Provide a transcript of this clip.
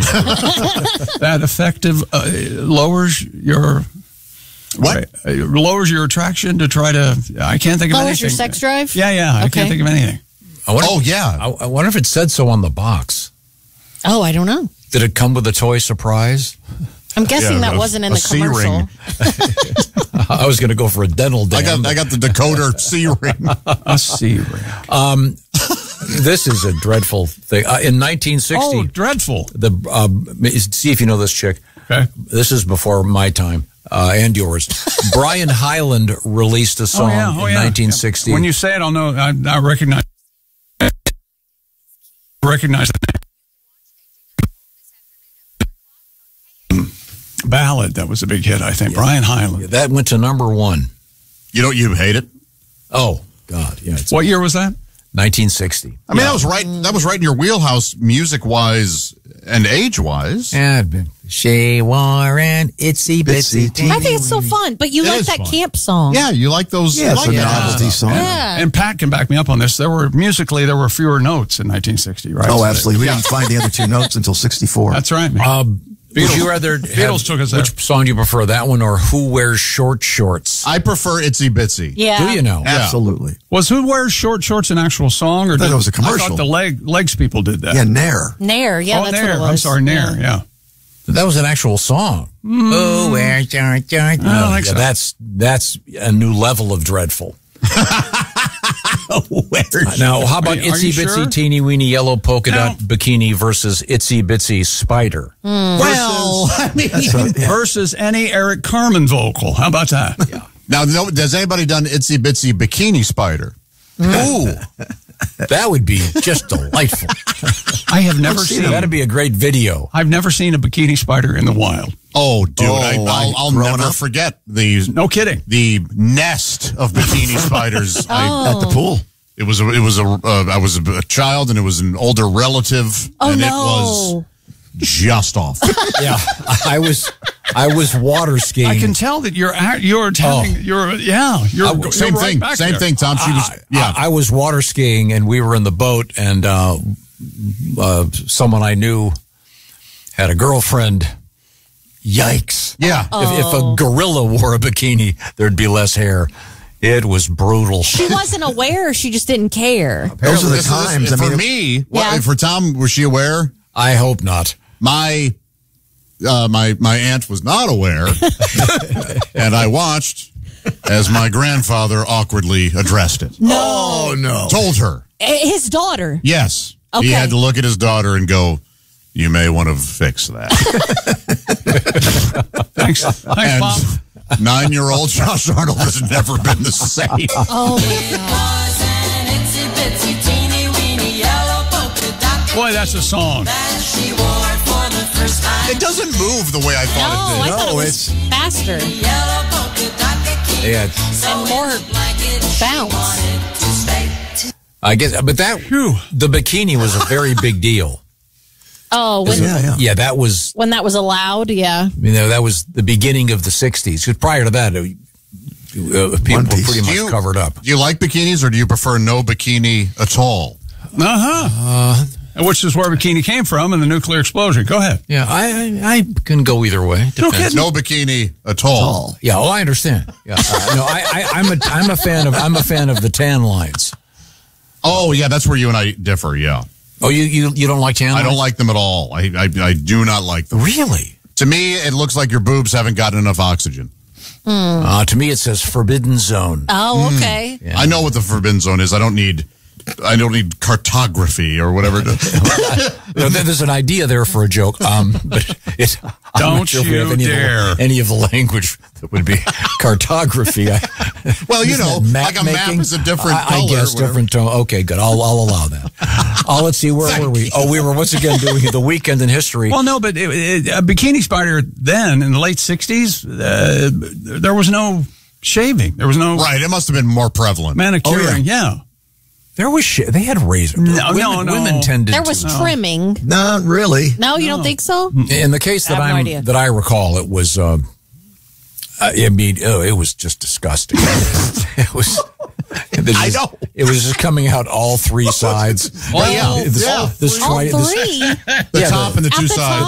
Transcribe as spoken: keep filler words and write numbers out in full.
that effective uh, lowers your what uh, lowers your attraction to try to. I can't think of lowers anything. your sex drive? Yeah, yeah. I Okay. can't think of anything. I wonder, Oh, yeah. I, I wonder if it said so on the box. Oh, I don't know. Did it come with a toy surprise? I'm guessing Yeah, that a- wasn't in a the C commercial. ring. I was going to go for a dental dam. I got I got the decoder C ring. A C ring. Um, this is a dreadful thing. Uh, in nineteen sixty, Oh, dreadful. the uh, see if you know this chick. Okay. This is before my time uh, and yours. Brian Hyland released a song oh, yeah. Oh, in yeah. nineteen sixty. When you say it, I'll know. I, I recognize. Recognize the name. Ballad. That was a big hit, I think. Yeah. Brian Hyland. That went to number one. You know, you hate it. Oh God, yeah. It's What year was that? nineteen sixty. I mean, that was right. That was right in your wheelhouse, music wise and age wise. Yeah, she wore an itsy bitsy. Bitsy. I think it's so fun, but you It like is that fun. camp song. Yeah, you like those? Yeah, you it's like a that novelty stuff. song. Yeah. And Pat can back me up on this. There were musically there were fewer notes in nineteen sixty, right? Oh, So absolutely. We didn't find the other two notes until sixty-four. That's right, man. Uh, would Beatles- you rather Beatles have, took us there. which song do you prefer, that one or Who Wears Short Shorts? I prefer Itsy Bitsy. Yeah. Do you know? Yeah. Absolutely. Was Who Wears Short Shorts an actual song, or thought did, it was a I commercial. thought the leg legs people did that. Yeah, Nair. Nair. Yeah, oh, that's Nair. what it was. I'm sorry, Nair. Yeah. That was an actual song. Who wears short shorts? I don't think so. That's that's a new level of dreadful. Now, how about Are you- are Itsy you Bitsy sure? Teeny Weeny Yellow Polka No. Dot Bikini versus Itsy Bitsy Spider? Well, I mean, So, yeah. Versus any Eric Carmen vocal. How about that? Yeah. now, no, has anybody done Itsy Bitsy Bikini Spider? Ooh, that would be just delightful. I have never seen. That'd be a great video. I've never seen a bikini spider in the wild. Oh, dude, Oh, I, I'll, I- I'll growing never up? forget the No kidding. the nest of bikini spiders. I, At the pool. it was a, it was a uh, I was a, a child, and it was an older relative, Oh, and no. it was just off. Yeah, I was I was water skiing. I can tell that you're act- you're telling you're yeah you're Uh, you're same right thing, back same there. thing. Tom, she was yeah. I, I was water skiing, and we were in the boat, and uh, uh, someone I knew had a girlfriend. Yikes! Yeah. If, if a gorilla wore a bikini, there'd be less hair. It was brutal. She wasn't aware. She just didn't care. Those are the This is- times. I for mean, me, Yeah. what- for Tom, was she aware? I hope not. My uh, my my aunt was not aware, and I watched as my grandfather awkwardly addressed it. No. oh, no. Told her, His daughter. yes. Okay. He had to look at his daughter and go, "You may want to fix that." Thanks, thanks, Bob. And nine-year-old Josh Arnold has never been the same. Oh, my God. Boy, that's a song. It doesn't move the way I No, thought I it did. thought it No, was it's- faster Yeah, and more bounce. I guess, but that the bikini was a very big deal. Oh, when, Yeah, yeah. Yeah, that was. when that was allowed, yeah. You know, that was the beginning of the sixties. Because prior to that, uh, uh, people One were piece. pretty Do much you, covered up. do you like bikinis, or do you prefer no bikini at all? Uh huh. Which is where bikini came from in the nuclear explosion. Go ahead. Yeah, I I, I can go either way. No Depends. kidding. No bikini at all. Tall. Yeah, oh, I understand. Yeah, uh, no, I, I I'm a I'm a fan of I'm a fan of the tan lines. Oh, yeah, that's where you and I differ, yeah. Oh, you you, you don't like tan I lines? don't like them at all. I, I I do not like them. Really. To me, it looks like your boobs haven't gotten enough oxygen. Uh, to me, it says forbidden zone. Oh, okay. Yeah. I know what the forbidden zone is. I don't need I don't need cartography or whatever. To, You know, there- there's an idea there for a joke, um, but it, I'm Don't not sure if we have you any dare. Of the, any of the language that would be cartography. I, well, you Isn't know, that map like a map making? is a different I, color. I guess whatever. different tone. Okay, good. I'll I'll allow that. Oh, let's see. Where were we? Oh, we were once again doing the weekend in history. Well, no, but it, it, a bikini spider then in the late sixties, uh, there was no shaving. There was no Right, it must have been more prevalent. manicuring. Oh, yeah. There was shit. They had razor. No, women, no, no. Women tended. There was to, trimming. Not really. No, you don't think so? in the case that I have no I'm idea. that I recall, it was. Uh, I mean, oh, it was just disgusting. It was. I know. It was just coming out all three sides. Well, yeah, This, yeah. this All tri- this- three? The Yeah, top the- and the At two the sides.